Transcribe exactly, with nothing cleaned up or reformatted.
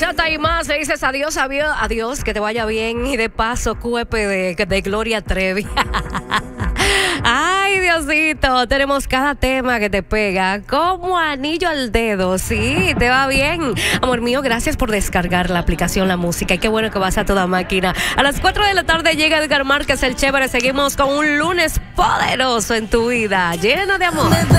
bachata y más, le dices adiós, adiós, adiós, que te vaya bien y de paso, cuepe de, de Gloria Trevi. Ay, Diosito, tenemos cada tema que te pega como anillo al dedo, sí, te va bien. Amor mío, gracias por descargar la aplicación La Música y qué bueno que vas a toda máquina. A las cuatro de la tarde llega Edgar Márquez, el chévere. Seguimos con un lunes poderoso en tu vida, lleno de amor.